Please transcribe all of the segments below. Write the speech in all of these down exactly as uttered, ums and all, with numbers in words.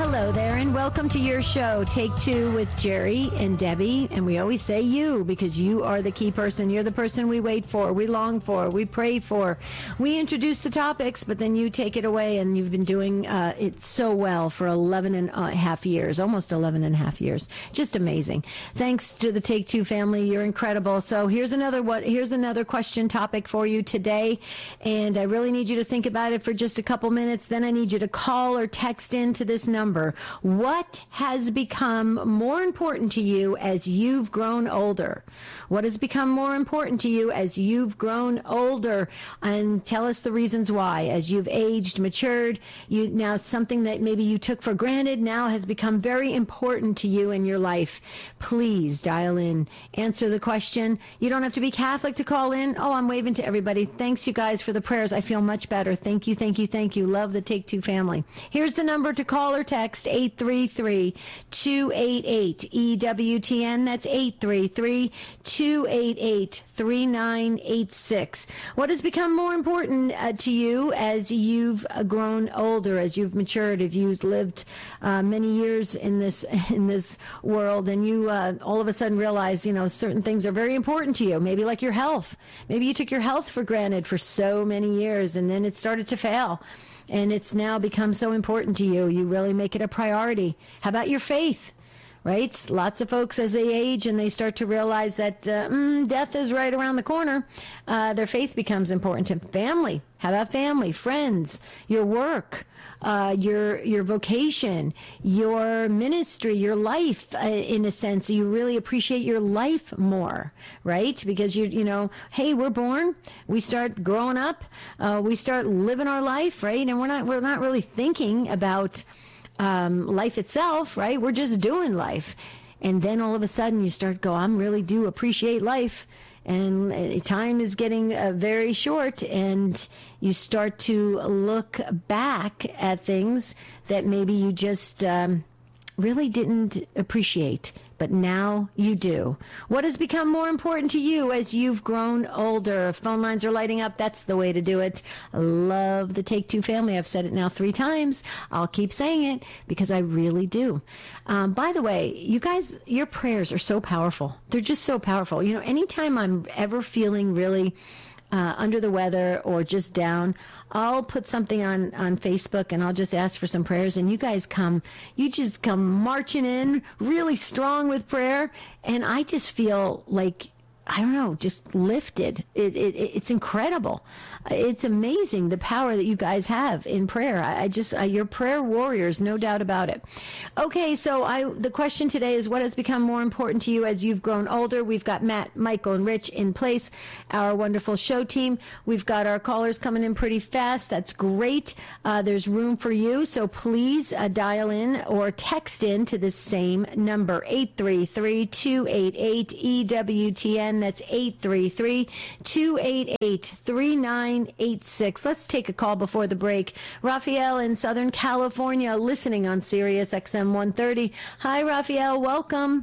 Hello there, and welcome to your show, Take Two with Jerry and Debbie. And we always say you, because you are the key person. You're the person we wait for, we long for, we pray for. We introduce the topics, but then you take it away, and you've been doing uh, it so well for eleven and a half years, almost eleven and a half years. Just amazing. Thanks to the Take Two family. You're incredible. So here's another what? Here's another question topic for you today, and I really need you to think about it for just a couple minutes. Then I need you to call or text into this number. What has become more important to you as you've grown older? What has become more important to you as you've grown older? And tell us the reasons why. As you've aged, matured, you now something that maybe you took for granted now has become very important to you in your life. Please dial in. Answer the question. You don't have to be Catholic to call in. Oh, I'm waving to everybody. Thanks, you guys, for the prayers. I feel much better. Thank you, thank you, thank you. Love the Take Two family. Here's the number to call or text, eight three three, two eight eight, E W T N. That's eight three three, two eight eight, three nine eight six. What has become more important uh, to you as you've uh, grown older, as you've matured, if you've lived uh, many years in this in this world, and you uh, all of a sudden realize, you know, certain things are very important to you, maybe like your health. Maybe you took your health for granted for so many years, and then it started to fail. And it's now become so important to you. You really make it a priority. How about your faith? Right? Lots of folks, as they age and they start to realize that uh, mm, death is right around the corner, uh, their faith becomes important to family. How about family, friends, your work, uh, your your vocation, your ministry, your life, uh, in a sense? You really appreciate your life more, right? Because, you you know, hey, we're born, we start growing up, uh, we start living our life, right? And we're not we're not really thinking about Um, life itself, right? We're just doing life. And then all of a sudden you start go, I really do appreciate life. And uh, time is getting uh, very short, and you start to look back at things that maybe you just um, really didn't appreciate, but now you do. What has become more important to you as you've grown older? Phone lines are lighting up. That's the way to do it. I love the Take Two family. I've said it now three times. I'll keep saying it because I really do. Um, by the way, you guys, your prayers are so powerful. They're just so powerful. You know, anytime I'm ever feeling really Uh, under the weather or just down, I'll put something on, on Facebook and I'll just ask for some prayers, and you guys come, you just come marching in really strong with prayer, and I just feel like, I don't know, just lifted. It, it, it's incredible. It's amazing the power that you guys have in prayer. I, I just, uh, you're prayer warriors, no doubt about it. Okay, so I, the question today is, what has become more important to you as you've grown older? We've got Matt, Michael, and Rich in place, our wonderful show team. We've got our callers coming in pretty fast. That's great. Uh, there's room for you, so please uh, dial in or text in to the same number, eight three three, two eight eight, E W T N. That's eight three three, two eight eight, three nine eight six. Let's take a call before the break. Raphael in Southern California, listening on Sirius X M one thirty. Hi, Raphael. Welcome.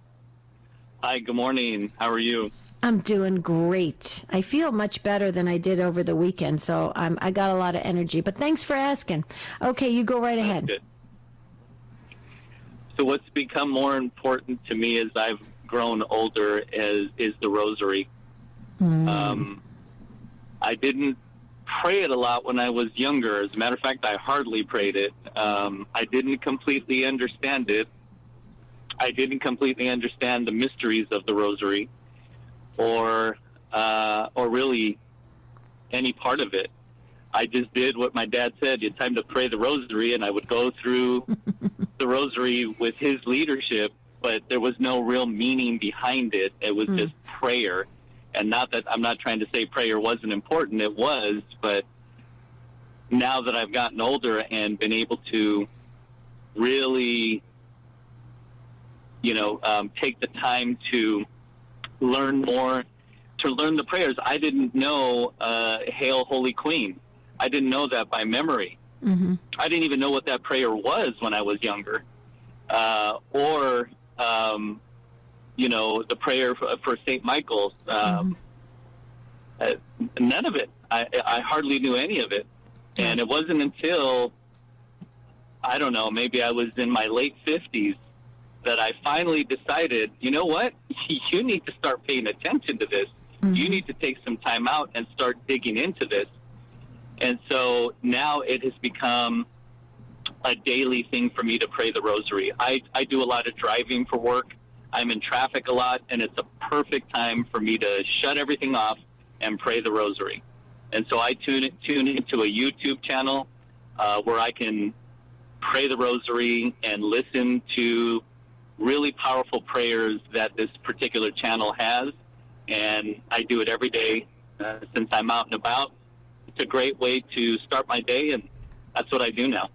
Hi, good morning. How are you? I'm doing great. I feel much better than I did over the weekend, so I'm, I got a lot of energy. But thanks for asking. Okay, you go right ahead. Good. So what's become more important to me as I've grown older is, is the rosary. Mm. Um, I didn't pray it a lot when I was younger. As a matter of fact, I hardly prayed it. Um, I didn't completely understand it. I didn't completely understand the mysteries of the rosary, or uh, or really any part of it. I just did what my dad said. It's time to pray the rosary, and I would go through the rosary with his leadership, but there was no real meaning behind it. It was mm. just prayer. And not that I'm not trying to say prayer wasn't important. It was, but now that I've gotten older and been able to really, you know, um, take the time to learn more, to learn the prayers. I didn't know uh, Hail, Holy Queen. I didn't know that by memory. Mm-hmm. I didn't even know what that prayer was when I was younger. Uh, or, um, you know, the prayer for, for Saint Michael. Um, mm-hmm. uh, none of it. I, I hardly knew any of it. And it wasn't until I don't know, maybe I was in my late fifties, that I finally decided, you know what? You need to start paying attention to this. Mm-hmm. You need to take some time out and start digging into this. And so now it has become a daily thing for me to pray the rosary. I, I do a lot of driving for work. I'm in traffic a lot, and it's a perfect time for me to shut everything off and pray the rosary. And so I tune it, tune into a YouTube channel uh, where I can pray the rosary and listen to really powerful prayers that this particular channel has. And I do it every day uh, since I'm out and about. It's a great way to start my day, and that's what I do now.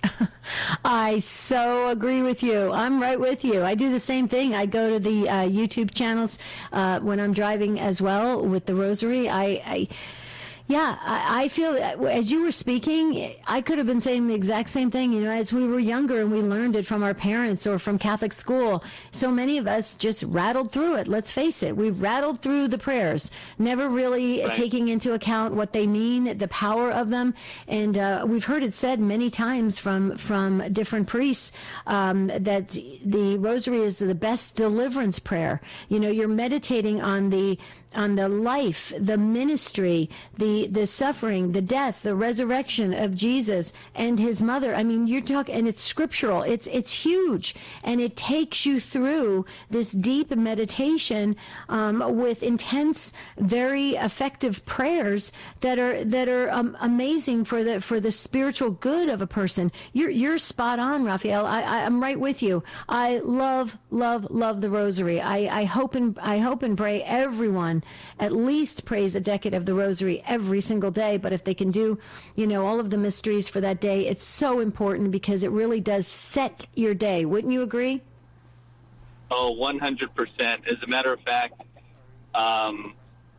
I so agree with you. I'm right with you. I do the same thing. I go to the uh, YouTube channels uh, when I'm driving as well with the rosary. I, I Yeah, I, I feel as you were speaking, I could have been saying the exact same thing. You know, as we were younger and we learned it from our parents or from Catholic school, so many of us just rattled through it. Let's face it. We rattled through the prayers, never really right. taking into account what they mean, the power of them. And uh, we've heard it said many times from, from different priests um, that the rosary is the best deliverance prayer. You know, you're meditating on the on the life, the ministry, the the suffering, the death, the resurrection of Jesus and his mother. I mean, you're talking, and it's scriptural. It's it's huge, and it takes you through this deep meditation um, with intense, very effective prayers that are that are um, amazing for the for the spiritual good of a person. You're you're spot on, Raphael. I, I I'm right with you. I love love love the rosary. I I hope and I hope and pray everyone at least prays a decade of the rosary every single day. But if they can do, you know, all of the mysteries for that day, it's so important because it really does set your day. Wouldn't you agree? Oh, one hundred percent. As a matter of fact, um,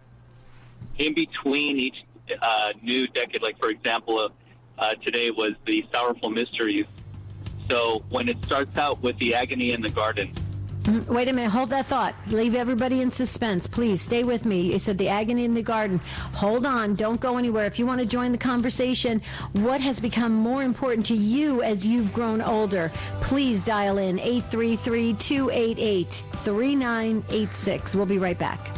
in between each uh, new decade, like, for example, uh, today was the Sorrowful Mysteries. So when it starts out with the agony in the garden, wait a minute. Hold that thought. Leave everybody in suspense. Please stay with me. You said the agony in the garden. Hold on. Don't go anywhere. If you want to join the conversation, what has become more important to you as you've grown older? Please dial in eight three three, two eight eight, three nine eight six. We'll be right back.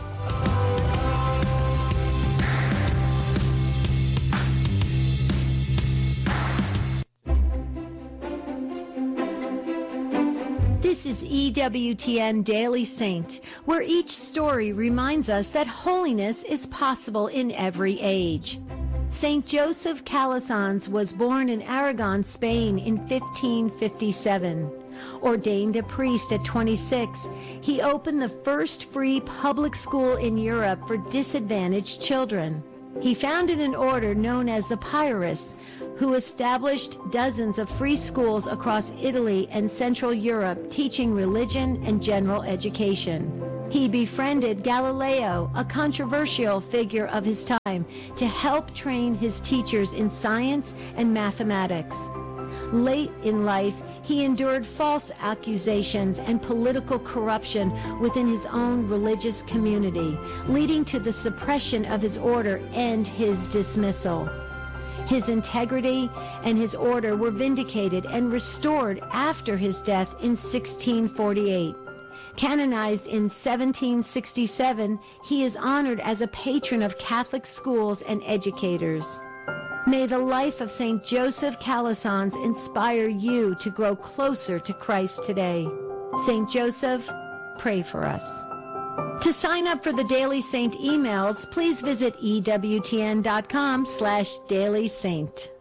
This is E W T N Daily Saint, where each story reminds us that holiness is possible in every age. Saint Joseph Calasanz was born in Aragon, Spain in fifteen fifty-seven. Ordained a priest at twenty-six, he opened the first free public school in Europe for disadvantaged children. He founded an order known as the Piarists, who established dozens of free schools across Italy and Central Europe teaching religion and general education. He befriended Galileo, a controversial figure of his time, to help train his teachers in science and mathematics. Late in life, he endured false accusations and political corruption within his own religious community, leading to the suppression of his order and his dismissal. His integrity and his order were vindicated and restored after his death in sixteen forty-eight. Canonized in seventeen sixty-seven, he is honored as a patron of Catholic schools and educators. May the life of Saint Joseph Calasanz inspire you to grow closer to Christ today. Saint Joseph, pray for us. To sign up for the Daily Saint emails, please visit ewtn.com slash Daily Saint.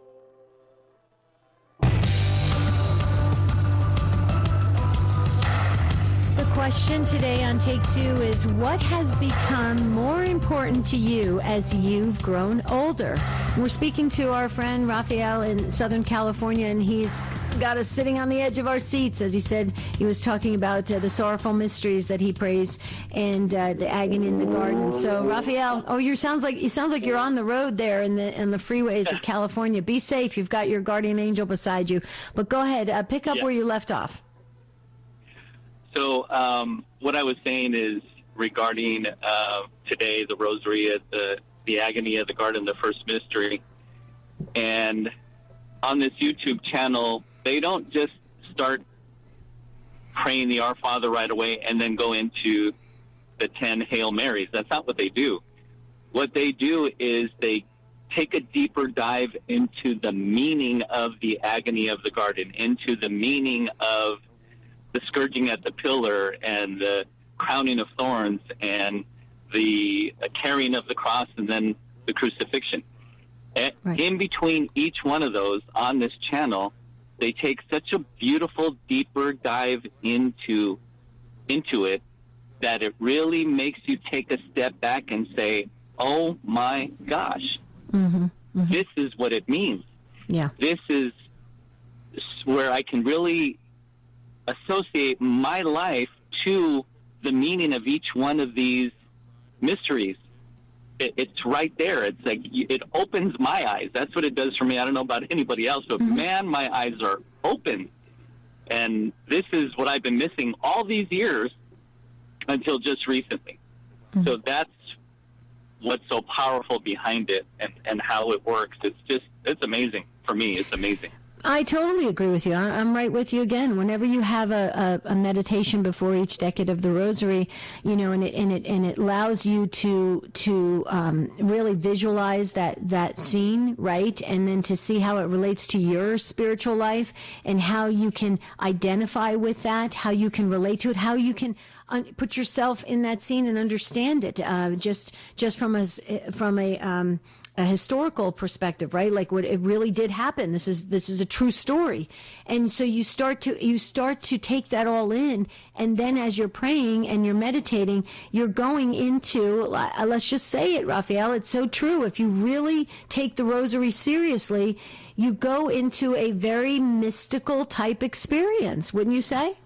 The question today on Take Two is, what has become more important to you as you've grown older? We're speaking to our friend Raphael in Southern California, and he's got us sitting on the edge of our seats. As he said, he was talking about uh, the sorrowful mysteries that he prays and uh, the agony in the garden. So, Raphael, oh, you sounds like it sounds like you're on the road there in the in the freeways of California. Be safe. You've got your guardian angel beside you. But go ahead, uh, pick up yeah. where you left off. So um, what I was saying is regarding uh, today, the rosary, at the, the agony of the garden, the first mystery. And on this YouTube channel, they don't just start praying the Our Father right away and then go into the ten Hail Marys. That's not what they do. What they do is they take a deeper dive into the meaning of the agony of the garden, into the meaning of the scourging at the pillar and the crowning of thorns and the carrying of the cross and then the crucifixion. Right. In between each one of those on this channel, they take such a beautiful, deeper dive into into it that it really makes you take a step back and say, oh my gosh, mm-hmm, mm-hmm. this is what it means. Yeah. This is where I can really associate my life to the meaning of each one of these mysteries. It, it's right there. It's like it opens my eyes. That's what it does for me. I don't know about anybody else, but mm-hmm. man, my eyes are open. And this is what I've been missing all these years until just recently. Mm-hmm. So that's what's so powerful behind it and, and how it works. It's just, it's amazing. For me, it's amazing. I totally agree with you. I'm right with you again. Whenever you have a, a, a meditation before each decade of the Rosary, you know, and it and it and it allows you to to um, really visualize that that scene, right, and then to see how it relates to your spiritual life and how you can identify with that, how you can relate to it, how you can un- put yourself in that scene and understand it, uh, just just from a from a um, a historical perspective, right? Like what it really did happen. This is this is a true story, and so you start to you start to take that all in, and then as you're praying and you're meditating, you're going into, let's just say it, Raphael, it's so true. If you really take the Rosary seriously, you go into a very mystical type experience, wouldn't you say?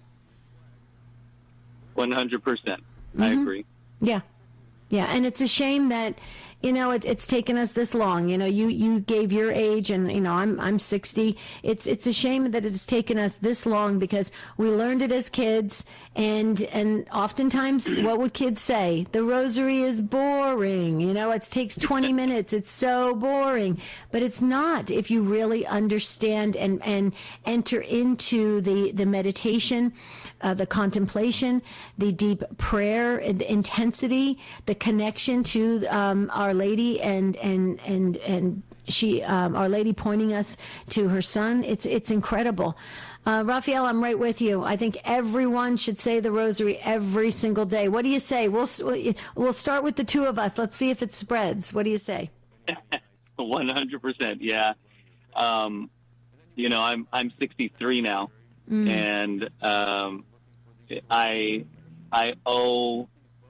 One hundred percent. I agree. Yeah, yeah, and it's a shame that. You know, it, it's taken us this long. You know, you, you gave your age, and you know, I'm I'm sixty. It's it's a shame that it has taken us this long because we learned it as kids, and and oftentimes, what would kids say? The Rosary is boring. You know, it takes twenty minutes. It's so boring, but it's not if you really understand and and enter into the the meditation, uh, the contemplation, the deep prayer, the intensity, the connection to um, our Our Lady and and and and she um, Our Lady pointing us to her Son. It's it's incredible. Uh, Raphael, I'm right with you. I think everyone should say the Rosary every single day. What do you say? We'll we'll start with the two of us. Let's see if it spreads. What do you say? One hundred percent. Yeah. Um, you know, I'm I'm sixty-three now, mm. and um, I I owe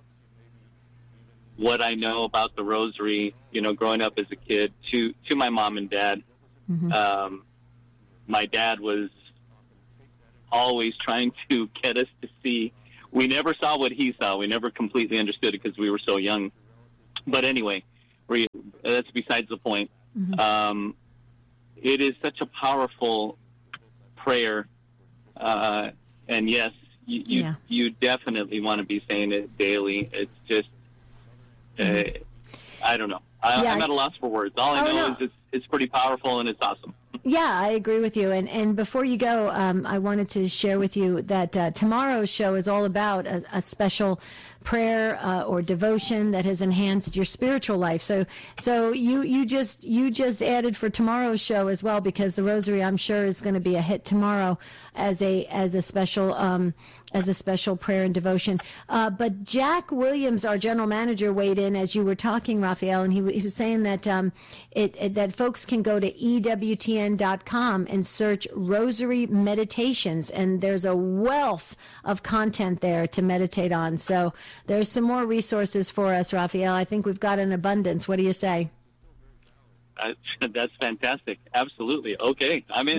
what I know about the Rosary, you know, growing up as a kid, to, to my mom and dad. Mm-hmm. Um, my dad was always trying to get us to see. We never saw what he saw. We never completely understood it because we were so young. But anyway, we, that's besides the point. Mm-hmm. Um, it is such a powerful prayer. Uh, and yes, you, you, yeah. you definitely want to be saying it daily. It's just, Uh, I don't know. I, yeah. I'm at a loss for words. All I oh, know no. is it's, it's pretty powerful and it's awesome. Yeah, I agree with you. And and before you go, um, I wanted to share with you that uh, tomorrow's show is all about a, a special prayer uh, or devotion that has enhanced your spiritual life. So so you you just you just added for tomorrow's show as well, because the Rosary, I'm sure, is going to be a hit tomorrow as a as a special um, as a special prayer and devotion. Uh, but Jack Williams, our general manager, weighed in as you were talking, Raphael, and he, he was saying that um, it, it that folks can go to E W T N dot com and search Rosary Meditations, and there's a wealth of content there to meditate on. So there's some more resources for us, Raphael. I think we've got an abundance. What do you say? Uh, that's fantastic. Absolutely. Okay, I'm in. Yeah.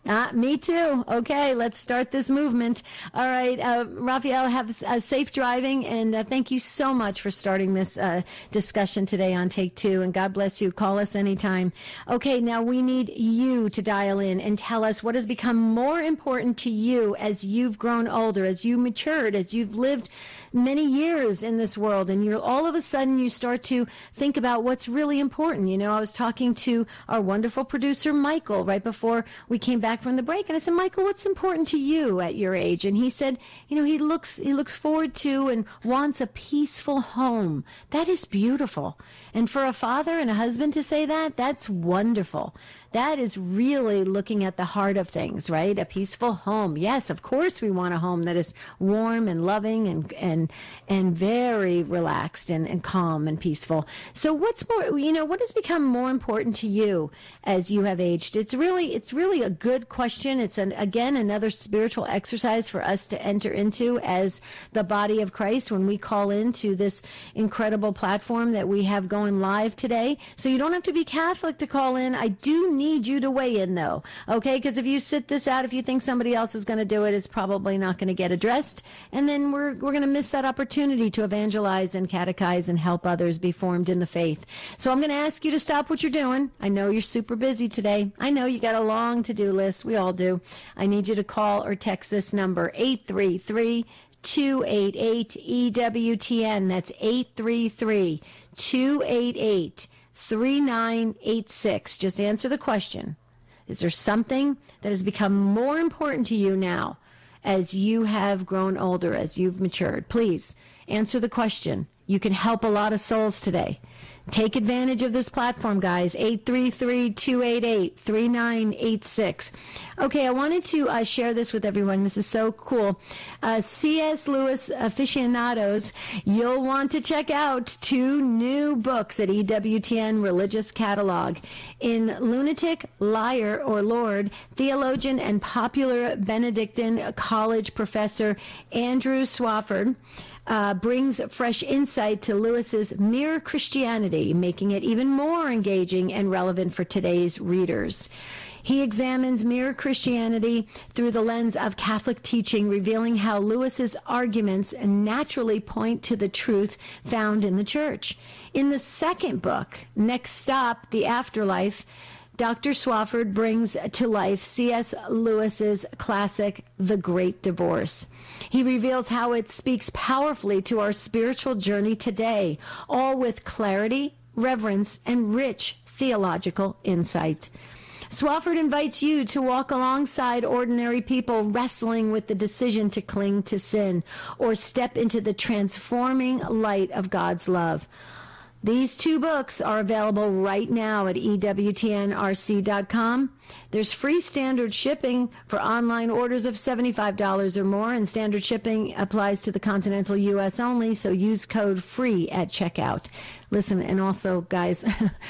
Ah, me too. Okay, let's start this movement. All right, uh, Raphael, have uh, safe driving, and uh, thank you so much for starting this uh, discussion today on Take Two, and God bless you. Call us anytime. Okay, now we need you to dial in and tell us what has become more important to you as you've grown older, as you matured, as you've lived many years in this world, and you're all of a sudden you start to think about what's really important. You know, I was talking to our wonderful producer, Michael, right before we came back from the break, and I said, Michael, what's important to you at your age? And he said, you know, he looks he looks forward to and wants a peaceful home. That is beautiful. And for a father and a husband to say that, that's wonderful. That is really looking at the heart of things, right? A peaceful home. Yes, of course we want a home that is warm and loving and and and very relaxed and, and calm and peaceful. So what's more, you know, what has become more important to you as you have aged? It's really it's really a good question. It's an again another spiritual exercise for us to enter into as the body of Christ when we call into this incredible platform that we have going live today. So you don't have to be Catholic to call in. I do need you to weigh in, though, okay? Because if you sit this out, if you think somebody else is going to do it, it's probably not going to get addressed, and then we're we're going to miss that opportunity to evangelize and catechize and help others be formed in the faith. So I'm going to ask you to stop what you're doing. I know you're super busy today. I know you got a long to-do list. We all do. I need you to call or text this number, eight three three, two eight eight, E W T N. That's eight three three, two eight eight, three nine eight six. Just answer the question. Is there something that has become more important to you now as you have grown older, as you've matured? Please answer the question. You can help a lot of souls today. Take advantage of this platform, guys. eight three three, two eight eight, three nine eight six. Okay, I wanted to uh, share this with everyone. This is so cool. Uh, C S. Lewis aficionados, you'll want to check out two new books at E W T N Religious Catalog. In Lunatic, Liar, or Lord, theologian and popular Benedictine college professor Andrew Swafford Uh, brings fresh insight to Lewis's Mere Christianity, making it even more engaging and relevant for today's readers. He examines Mere Christianity through the lens of Catholic teaching, revealing how Lewis's arguments naturally point to the truth found in the Church. In the second book, Next Stop, The Afterlife, Doctor Swafford brings to life C S. Lewis's classic, The Great Divorce. He reveals how it speaks powerfully to our spiritual journey today, all with clarity, reverence, and rich theological insight. Swafford invites you to walk alongside ordinary people wrestling with the decision to cling to sin or step into the transforming light of God's love. These two books are available right now at E W T N R C dot com. There's free standard shipping for online orders of seventy-five dollars or more, and standard shipping applies to the continental U S only, so use code FREE at checkout. Listen, and also, guys,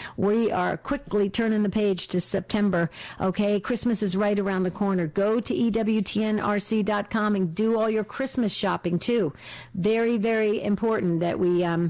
we are quickly turning the page to September, okay? Christmas is right around the corner. Go to E W T N R C dot com and do all your Christmas shopping, too. Very, very important that we... um.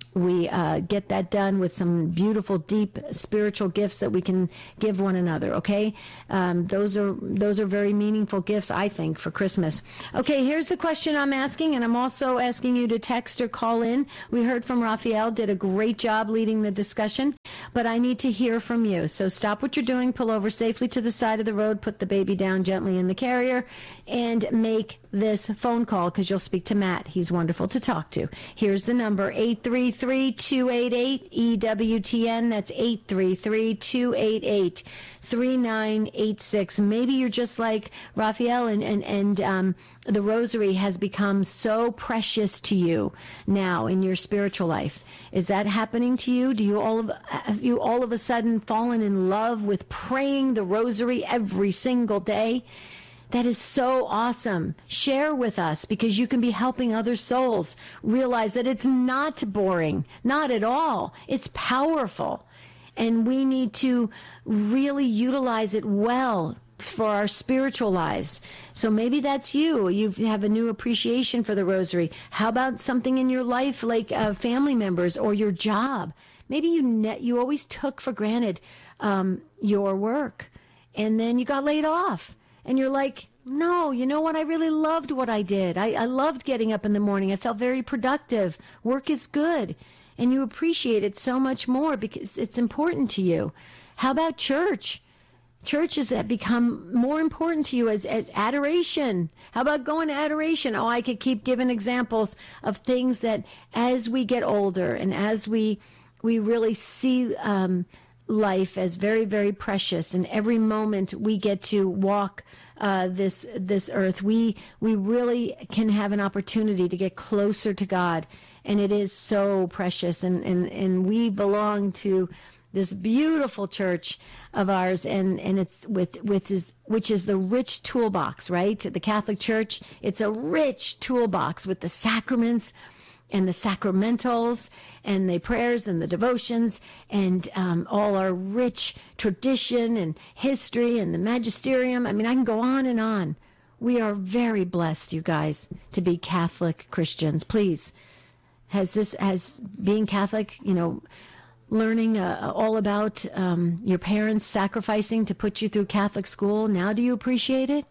We uh, get that done with some beautiful, deep spiritual gifts that we can give one another, okay? Um, those are those are very meaningful gifts, I think, for Christmas. Okay, here's the question I'm asking, and I'm also asking you to text or call in. We heard from Raphael, did a great job leading the discussion, but I need to hear from you. So stop what you're doing, pull over safely to the side of the road, put the baby down gently in the carrier, and make this phone call because you'll speak to Matt. He's wonderful to talk to. Here's the number, eight three three, two eight eight, E W T N. That's eight three three, two eight eight, three nine eight six. Maybe you're just like Raphael, and, and, and um, the rosary has become so precious to you now in your spiritual life. Is that happening to you? Do you all of, have you all of a sudden fallen in love with praying the rosary every single day? That is so awesome. Share with us, because you can be helping other souls realize that it's not boring, not at all. It's powerful. And we need to really utilize it well for our spiritual lives. So maybe that's you. You have a new appreciation for the rosary. How about something in your life like uh, family members or your job? Maybe you ne- you always took for granted um, your work. and then you got laid off. And you're like, no, you know what? I really loved what I did. I, I loved getting up in the morning. I felt very productive. Work is good. And you appreciate it so much more because it's important to you. How about church? Church has become more important to you as, as adoration. How about going to adoration? Oh, I could keep giving examples of things that as we get older and as we we really see um, life as very, very precious, and every moment we get to walk uh, this this earth, we we really can have an opportunity to get closer to God, and it is so precious. And and, and we belong to this beautiful church of ours, and, and it's with with is which is the rich toolbox, right? The Catholic Church, it's a rich toolbox with the sacraments and the sacramentals and the prayers and the devotions and um, all our rich tradition and history and the magisterium. I mean, I can go on and on. We are very blessed, you guys, to be Catholic Christians. Please, has this, has being Catholic, you know, learning uh, all about um, your parents sacrificing to put you through Catholic school, now do you appreciate it?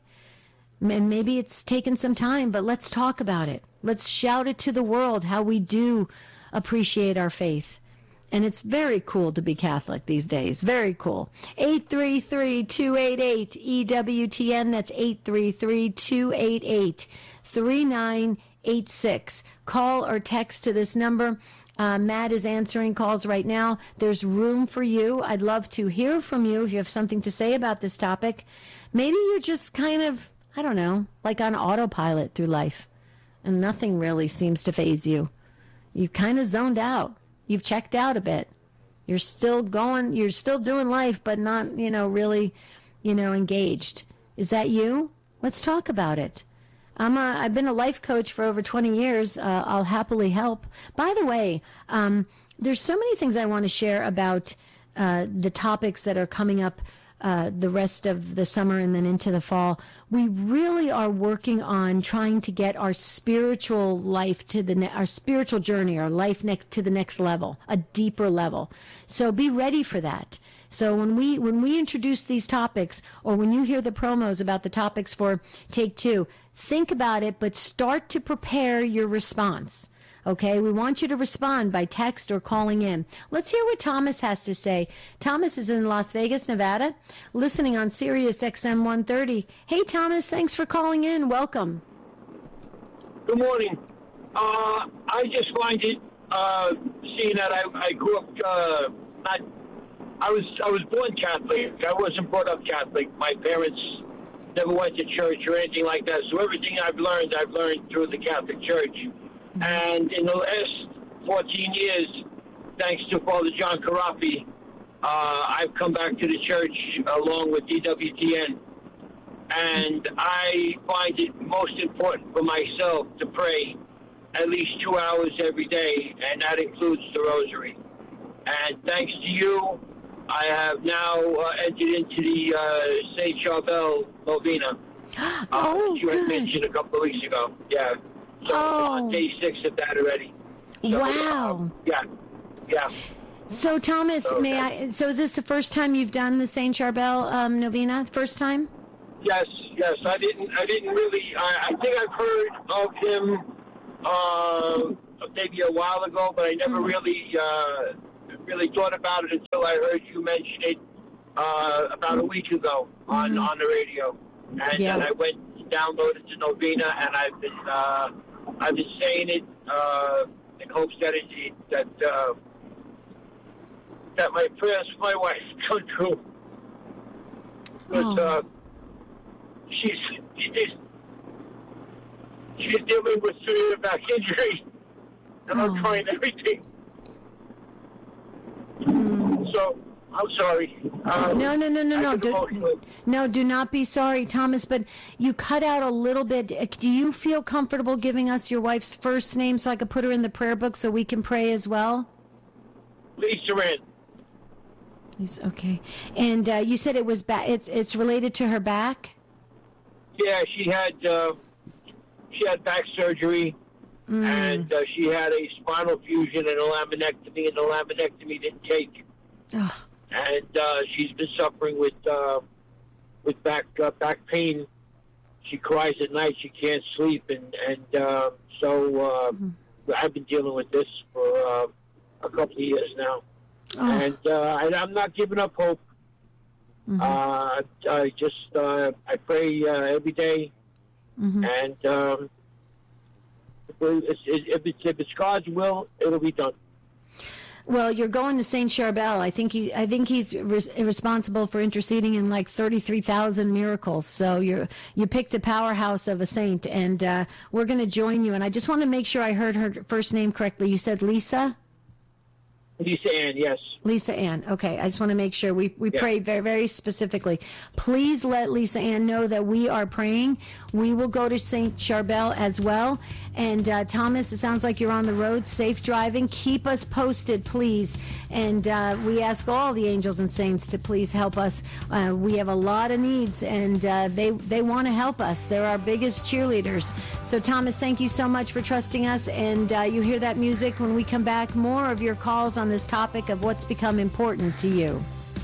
And maybe it's taken some time, but let's talk about it. Let's shout it to the world how we do appreciate our faith. And it's very cool to be Catholic these days. Very cool. eight three three, two eight eight, E W T N. That's eight three three, two eight eight, three nine eight six. Call or text to this number. Uh, Matt is answering calls right now. There's room for you. I'd love to hear from you if you have something to say about this topic. Maybe you're just kind of, I don't know, like on autopilot through life, and nothing really seems to faze you. You kind of zoned out. You've checked out a bit. You're still going, you're still doing life, but not, you know, really, you know, engaged. Is that you? Let's talk about it. I'm a, I've been a life coach for over twenty years. Uh, I'll happily help. By the way, um, there's so many things I want to share about uh, the topics that are coming up uh, the rest of the summer and then into the fall. We really are working on trying to get our spiritual life to the ne- our spiritual journey, our life next to the next level, a deeper level. So be ready for that. So when we when we introduce these topics, or when you hear the promos about the topics for Take Two, think about it, but start to prepare your response. Okay, we want you to respond by text or calling in. Let's hear what Thomas has to say. Thomas is in Las Vegas, Nevada, listening on Sirius X M one thirty. Hey, Thomas, thanks for calling in. Welcome. Good morning. Uh, I just find it, uh, seeing that I, I grew up, uh, not, I was I was born Catholic. I wasn't brought up Catholic. My parents never went to church or anything like that. So everything I've learned, I've learned through the Catholic Church. And in the last fourteen years, thanks to Father John Carafi, uh, I've come back to the church along with D W T N. And I find it most important for myself to pray at least two hours every day, and that includes the rosary. And thanks to you, I have now uh, entered into the uh, Saint Charbel novena. Uh, Oh, you had good. mentioned a couple of weeks ago. Yeah. So Oh. I'm on day six of that already. So, Wow. uh, yeah. Yeah. So, Thomas, Okay. may I? So, is this the first time you've done the Saint Charbel um, novena? First time? Yes. Yes. I didn't. I didn't really. I, I think I've heard of him uh, maybe a while ago, but I never Mm. really, uh, really thought about it until I heard you mention it uh, about a week ago on Mhm. on the radio, and Yeah. then I went and downloaded the novena, and I've been uh, I've been saying it uh, in hopes that it that uh, that my prayers for my wife come true. Because Oh. uh, she's she's she's dealing with severe back injury, and Oh. I'm trying everything. Mm. So I'm sorry. Um, No, no, no, no, I no. get Do, emotional. no, do not be sorry, Thomas, but you cut out a little bit. Do you feel comfortable giving us your wife's first name so I could put her in the prayer book so we can pray as well? Lisa Rand. Please, okay. And uh, you said it was ba- it's it's related to her back? Yeah, she had uh, she had back surgery, Mm. and uh, she had a spinal fusion and a laminectomy, and the laminectomy didn't take. Ugh. And uh, she's been suffering with uh, with back uh, back pain. She cries at night. She can't sleep, and and uh, so uh, mm-hmm. I've been dealing with this for uh, a couple of years now, oh. and uh, I, I'm not giving up hope. Mm-hmm. Uh, I just uh, I pray uh, every day, mm-hmm. and um, if it's, if it's if it's God's will, it'll be done. Well, you're going to Saint Charbel. I think he, I think he's res- responsible for interceding in like thirty-three thousand miracles. So you you picked a powerhouse of a saint, and uh, we're going to join you. And I just want to make sure I heard her first name correctly. You said Lisa? Lisa Ann, yes. Lisa Ann. Okay, I just want to make sure we, we yeah. pray very, very specifically. Please let Lisa Ann know that we are praying. We will go to Saint Charbel as well. And uh, Thomas, it sounds like you're on the road. Safe driving. Keep us posted, please. And uh, we ask all the angels and saints to please help us. Uh, we have a lot of needs, and uh, they, they want to help us. They're our biggest cheerleaders. So, Thomas, thank you so much for trusting us. And uh, you hear that music when we come back. More of your calls on this topic of what's become important to you.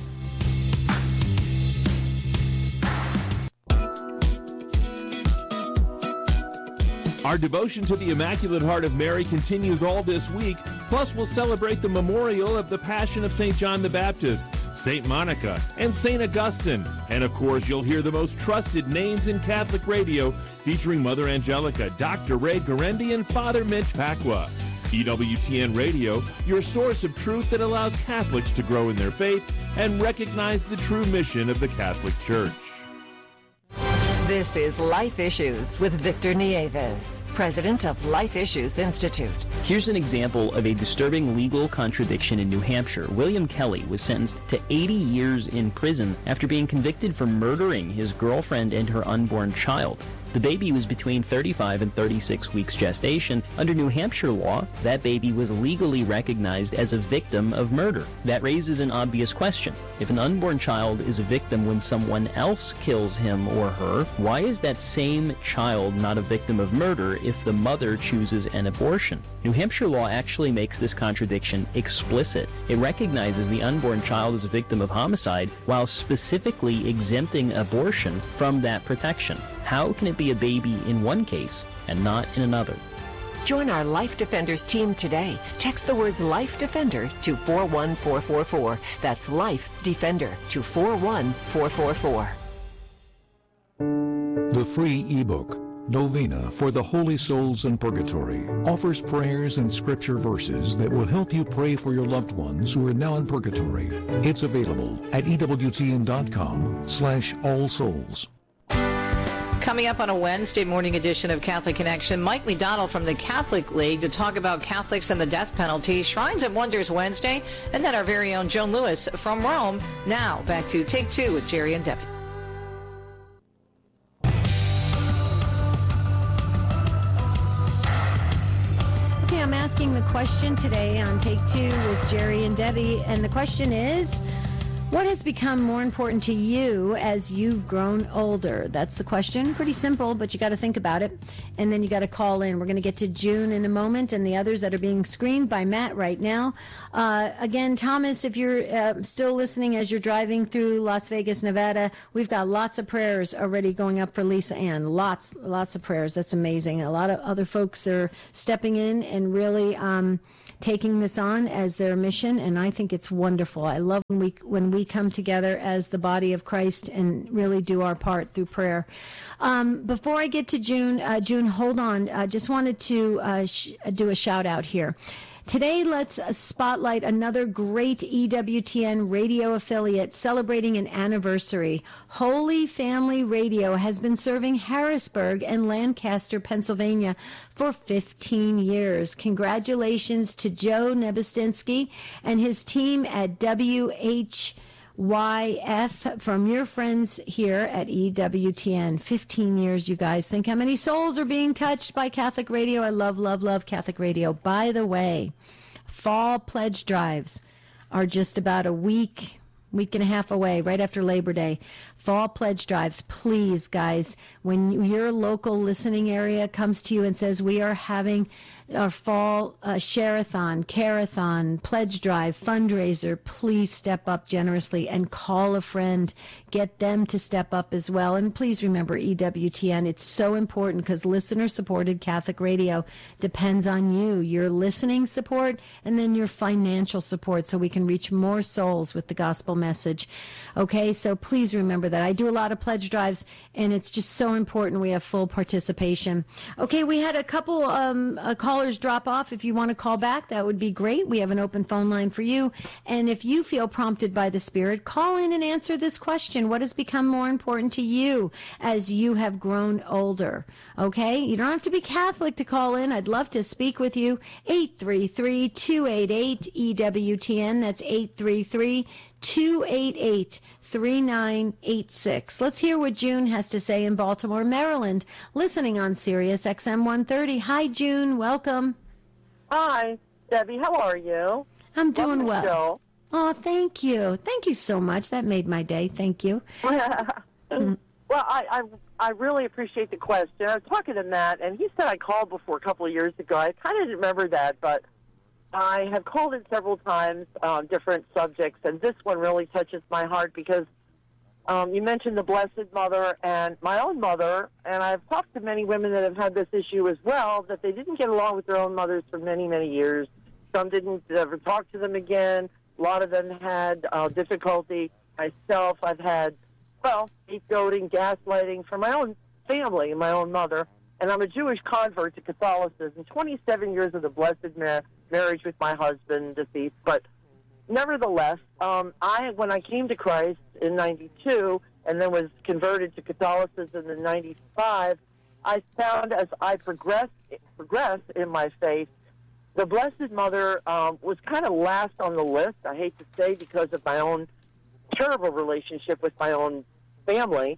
Our devotion to the Immaculate Heart of Mary continues all this week. Plus, we'll celebrate the memorial of the Passion of Saint John the Baptist, Saint Monica, and Saint Augustine. And, of course, you'll hear the most trusted names in Catholic radio, featuring Mother Angelica, Doctor Ray Guarendi, and Father Mitch Pacwa. E W T N Radio, your source of truth that allows Catholics to grow in their faith and recognize the true mission of the Catholic Church. This is Life Issues with Victor Nieves, president of Life Issues Institute. Here's an example of a disturbing legal contradiction in New Hampshire. William Kelly was sentenced to eighty years in prison after being convicted for murdering his girlfriend and her unborn child. The baby was between thirty-five and thirty-six weeks gestation. Under New Hampshire law, that baby was legally recognized as a victim of murder. That raises an obvious question. If an unborn child is a victim when someone else kills him or her, why is that same child not a victim of murder if the mother chooses an abortion? New Hampshire law actually makes this contradiction explicit. It recognizes the unborn child as a victim of homicide while specifically exempting abortion from that protection. How can it be a baby in one case and not in another? Join our Life Defenders team today. Text the words Life Defender to four one four four four. That's Life Defender to four one four four four. The free ebook, Novena for the Holy Souls in Purgatory, offers prayers and scripture verses that will help you pray for your loved ones who are now in purgatory. It's available at ewtn.com slash all souls. Coming up on a Wednesday morning edition of Catholic Connection, Mike McDonald from the Catholic League to talk about Catholics and the death penalty, Shrines and Wonders Wednesday, and then our very own Joan Lewis from Rome. Now, back to Take Two with Jerry and Debbie. Okay, I'm asking the question today on Take Two with Jerry and Debbie, and the question is, what has become more important to you as you've grown older? That's the question. Pretty simple, but you got to think about it. And then you got to call in. We're going to get to June in a moment and the others that are being screened by Matt right now. Uh, again, Thomas, if you're uh, still listening as you're driving through Las Vegas, Nevada, we've got lots of prayers already going up for Lisa Ann. Lots, lots of prayers. That's amazing. A lot of other folks are stepping in and really um, taking this on as their mission, and I think it's wonderful. I love when we when we come together as the body of Christ and really do our part through prayer. Um, before I get to June, uh, June, hold on. I just wanted to uh, sh- do a shout out here. Today, let's spotlight another great E W T N radio affiliate celebrating an anniversary. Holy Family Radio has been serving Harrisburg and Lancaster, Pennsylvania for fifteen years. Congratulations to Joe Nebustinsky and his team at W H Y F from your friends here at E W T N. fifteen years, you guys. Think how many souls are being touched by Catholic radio. I love, love, love Catholic radio. By the way, fall pledge drives are just about a week, week and a half away, right after Labor Day. Fall pledge drives, please, guys, when your local listening area comes to you and says we are having our fall uh, share-a-thon, care-a-thon, pledge drive, fundraiser, please step up generously and call a friend. Get them to step up as well. And please remember E W T N. It's so important because listener-supported Catholic radio depends on you, your listening support, and then your financial support so we can reach more souls with the gospel message. Okay, so please remember that. I do a lot of pledge drives, and it's just so important we have full participation. Okay, we had a couple um, uh, callers drop off. If you want to call back, that would be great. We have an open phone line for you. And if you feel prompted by the Spirit, call in and answer this question. What has become more important to you as you have grown older? Okay, you don't have to be Catholic to call in. I'd love to speak with you. eight three three, two eight eight, E W T N. That's eight three three, two eight eight, three nine eight six. Let's hear what June has to say in Baltimore, Maryland, listening on Sirius X M one thirty. Hi, June. Welcome. Hi, Debbie. How are you? I'm doing Welcome well. Oh, thank you. Thank you so much. That made my day. Thank you. mm. Well, I, I I really appreciate the question. I was talking to Matt, and he said I called before a couple of years ago. I kind of didn't remember that, but I have called in several times on different subjects, and this one really touches my heart because um, you mentioned the Blessed Mother and my own mother, and I've talked to many women that have had this issue as well, that they didn't get along with their own mothers for many, many years. Some didn't ever talk to them again. A lot of them had uh, difficulty. Myself, I've had, well, scapegoating, gaslighting from my own family and my own mother, and I'm a Jewish convert to Catholicism, twenty-seven years of the Blessed Mar- marriage with my husband, deceased, but nevertheless, um, I when I came to Christ in ninety-two and then was converted to Catholicism in ninety-five, I found as I progressed, progressed in my faith, the Blessed Mother um, was kind of last on the list, I hate to say, because of my own terrible relationship with my own family,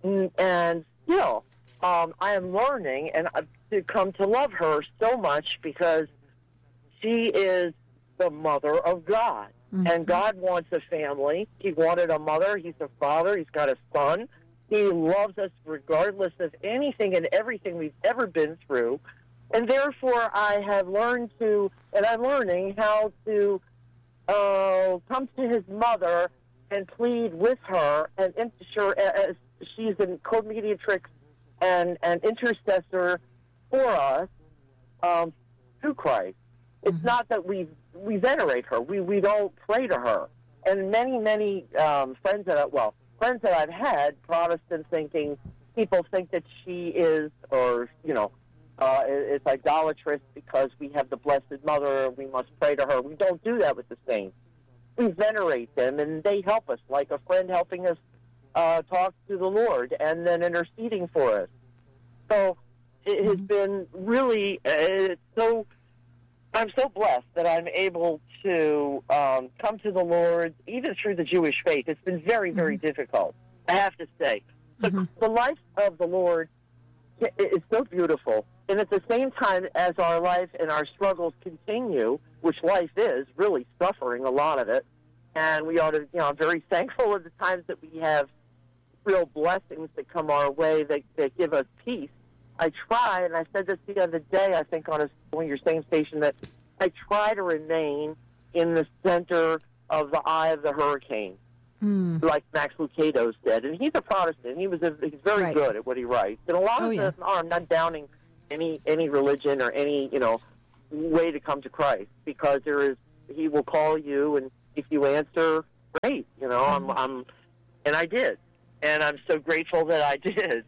and still, um, I am learning and I've to come to love her so much because she is the mother of God. Mm-hmm. And God wants a family. He wanted a mother. He's a father. He's got a son. He loves us regardless of anything and everything we've ever been through. And therefore, I have learned to, and I'm learning how to uh, come to his mother and plead with her and ensure as she's a co-mediatrix and an intercessor for us um, through Christ. It's mm-hmm. not that we we venerate her. We we don't pray to her. And many, many um, friends that, I, well, friends that I've had, Protestant thinking, people think that she is, or, you know, uh, is idolatrous because we have the Blessed Mother, we must pray to her. We don't do that with the saints. We venerate them, and they help us, like a friend helping us uh, talk to the Lord and then interceding for us. So it has been really, uh, it's so, I'm so blessed that I'm able to um, come to the Lord, even through the Jewish faith. It's been very, very mm-hmm. difficult, I have to say. But mm-hmm. the life of the Lord is so beautiful. And at the same time as our life and our struggles continue, which life is, really suffering, a lot of it, and we ought to, you know, I'm very thankful of the times that we have real blessings that come our way that, that give us peace. I try, and I said this the other day, I think on a, one of your same station, that I try to remain in the center of the eye of the hurricane, mm. like Max Lucado said. And he's a Protestant. He was a, he's very right. good at what he writes. And a lot oh, of them yeah. are, I'm not downing any any religion or any, you know, way to come to Christ, because there is, he will call you, and if you answer, great, you know, mm. I'm, I'm, and I did. And I'm so grateful that I did.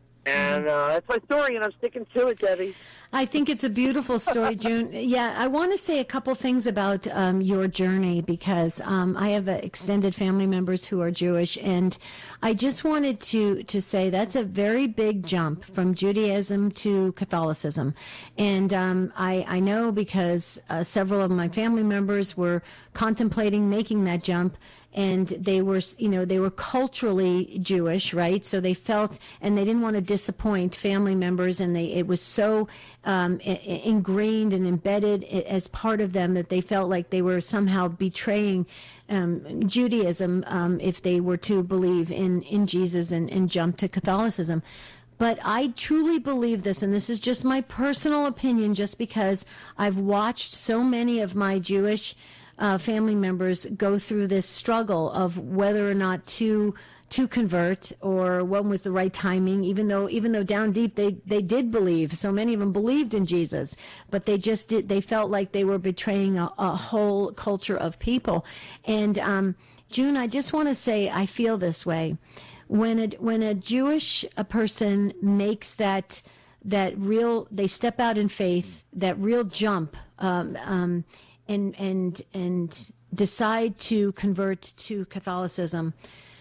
And uh, that's my story, and I'm sticking to it, Debbie. I think it's a beautiful story, June. Yeah, I want to say a couple things about um, your journey, because um, I have uh, extended family members who are Jewish, and I just wanted to, to say that's a very big jump from Judaism to Catholicism. And um, I, I know because uh, several of my family members were contemplating making that jump, and they were, you know, they were culturally Jewish, right? So they felt, and they didn't want to disappoint family members, and they, it was so um, I- ingrained and embedded as part of them, that they felt like they were somehow betraying um, Judaism um, if they were to believe in, in Jesus and, and jump to Catholicism. But I truly believe this, and this is just my personal opinion, just because I've watched so many of my Jewish uh, family members go through this struggle of whether or not to to convert, or when was the right timing, even though even though down deep they, they did believe. So many of them believed in Jesus, but they just did, they felt like they were betraying a, a whole culture of people. And um, June, I just want to say I feel this way. When a, when a Jewish a person makes that that real, they step out in faith, that real jump, um, um, and and and decide to convert to Catholicism,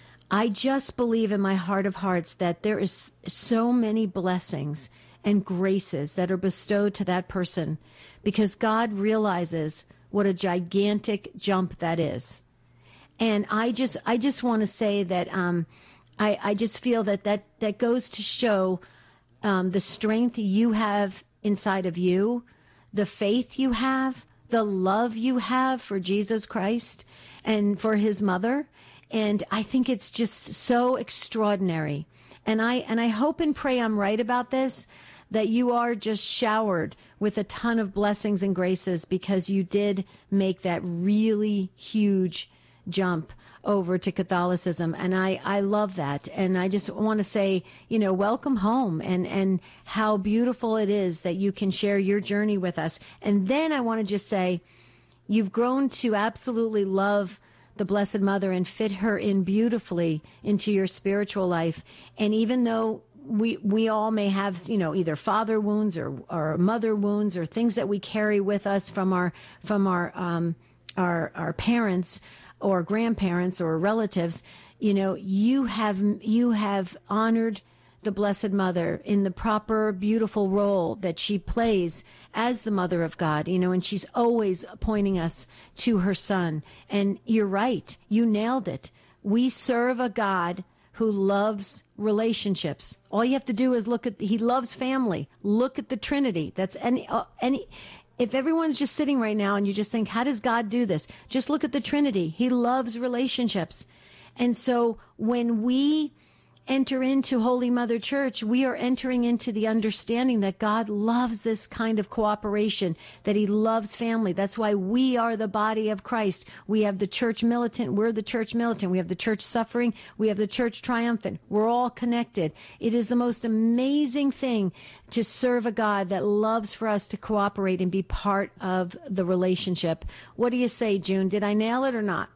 I just believe in my heart of hearts that there is so many blessings and graces that are bestowed to that person, because God realizes what a gigantic jump that is. And I just I just want to say that um, I, I just feel that that, that goes to show um, the strength you have inside of you, the faith you have, the love you have for Jesus Christ and for his mother. And I think it's just so extraordinary. And I and I hope and pray I'm right about this, that you are just showered with a ton of blessings and graces because you did make that really huge jump over to Catholicism. And I, I love that. And I just want to say, you know, welcome home, and, and how beautiful it is that you can share your journey with us. And then I want to just say, you've grown to absolutely love the Blessed Mother and fit her in beautifully into your spiritual life. And even though we we all may have, you know, either father wounds or, or mother wounds or things that we carry with us from our from our um our our parents or grandparents or relatives, you know, you have you have honored the Blessed Mother in the proper, beautiful role that she plays as the Mother of God, you know, and she's always pointing us to her Son. And you're right. You nailed it. We serve a God who loves relationships. All you have to do is look at, he loves family. Look at the Trinity. That's any, uh, any, if everyone's just sitting right now and you just think, how does God do this? Just look at the Trinity. He loves relationships. And so when we enter into Holy Mother Church, we are entering into the understanding that God loves this kind of cooperation, that he loves family. That's why we are the body of Christ. We have the church militant. We're the church militant. We have the church suffering. We have the church triumphant. We're all connected. It is the most amazing thing to serve a God that loves for us to cooperate and be part of the relationship. What do you say, June? Did I nail it or not?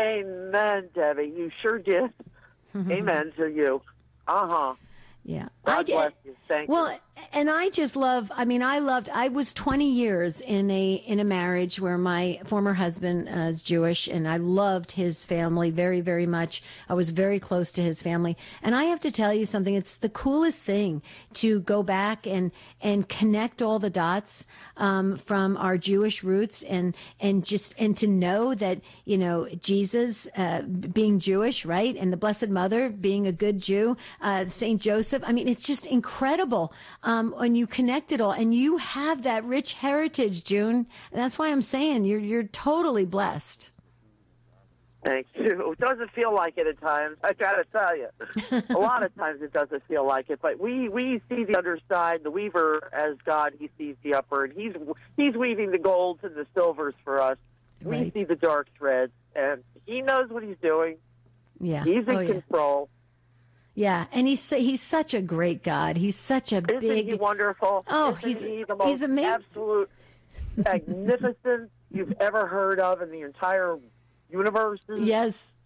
Amen, Debbie. You sure did. Amen to you. Uh-huh. Yeah. God I did. bless you. Thank well, you. And I just love, I mean, I loved, I was twenty years in a in a marriage where my former husband uh, is Jewish, and I loved his family very, very much. I was very close to his family. And I have to tell you something, it's the coolest thing to go back and, and connect all the dots um, from our Jewish roots, and, and just, and to know that, you know, Jesus uh, being Jewish, right? And the Blessed Mother being a good Jew, uh, Saint Joseph. I mean, it's just incredible. Um, when you connect it all, and you have that rich heritage, June. And that's why I'm saying you're you're totally blessed. Thank you. It doesn't feel like it at times. I got to tell you, a lot of times it doesn't feel like it. But we, we see the underside, the weaver, as God. He sees the upper, and he's he's weaving the golds and the silvers for us. Right. We see the dark threads, and he knows what he's doing. Yeah, he's in oh, yeah. control. Yeah, and he's he's such a great God. He's such a Isn't big. he wonderful? Oh, Isn't he's he the most he's amazing. Absolute magnificent you've ever heard of in the entire universe. Yes,